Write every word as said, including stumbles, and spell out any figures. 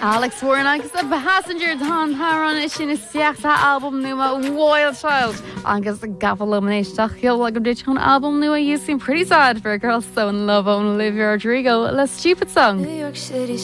Alex Warren agus a passenger tá thrán is sin is seachta album nua Wild Child agus a gafalumnéisteach cheol agam dit chun album nua You Seem Pretty Sad for a girl so in love on Olivia Rodrigo, a stupid song. New York City